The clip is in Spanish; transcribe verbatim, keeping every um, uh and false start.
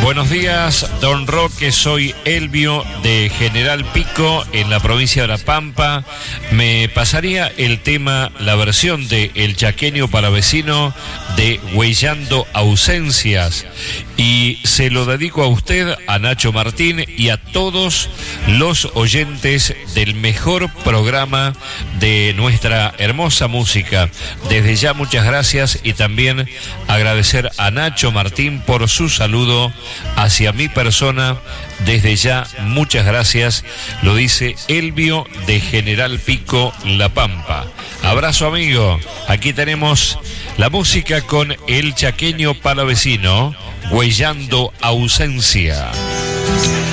Buenos días, don Roque, soy Elvio de General Pico en la provincia de La Pampa. Me pasaría el tema, la versión de El Chaqueño Palavecino de Huellando Ausencias, y se lo dedico a usted, a Nacho Martín y a todos los oyentes del mejor programa de nuestra hermosa música. Desde ya muchas gracias, y también agradecer a Nacho Martín por su saludo hacia mi persona. Desde ya muchas gracias, lo dice Elvio de General Pico, La Pampa. Abrazo, amigo. Aquí tenemos la música con El Chaqueño Palavecino, Huellando Ausencia.